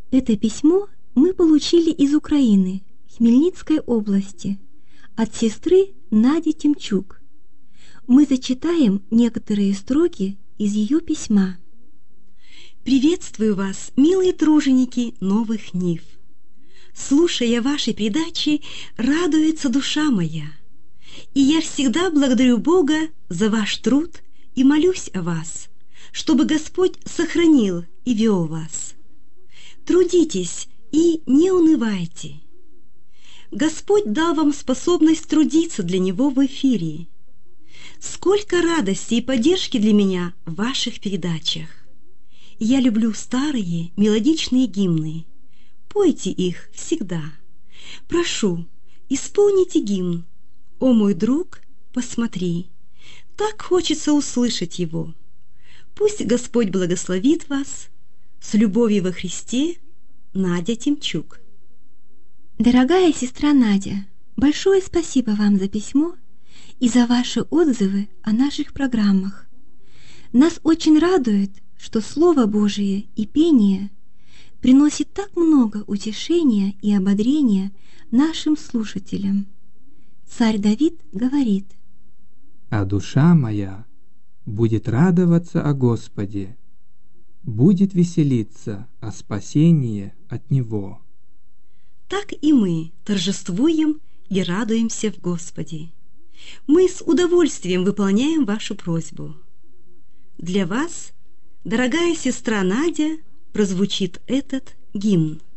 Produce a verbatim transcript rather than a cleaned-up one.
Это письмо мы получили из Украины, Хмельницкой области, от сестры Нади Тимчук. Мы зачитаем некоторые строки из ее письма. Приветствую вас, милые труженики новых нив. Слушая ваши передачи, радуется душа моя. И я всегда благодарю Бога за ваш труд и молюсь о вас, чтобы Господь сохранил и вел вас. Трудитесь и не унывайте. Господь дал вам способность трудиться для Него в эфире. Сколько радости и поддержки для меня в ваших передачах. Я люблю старые мелодичные гимны. Пойте их всегда. Прошу, исполните гимн. О, мой друг, посмотри. Так хочется услышать его. Пусть Господь благословит вас. С любовью во Христе, Надя Тимчук. Дорогая сестра Надя, большое спасибо вам за письмо и за ваши отзывы о наших программах. Нас очень радует, что Слово Божие и пение приносит так много утешения и ободрения нашим слушателям. Царь Давид говорит: «А душа моя будет радоваться о Господе, будет веселиться о спасении от Него». Так и мы торжествуем и радуемся в Господе. Мы с удовольствием выполняем вашу просьбу. Для вас, дорогая сестра Надя, прозвучит этот гимн.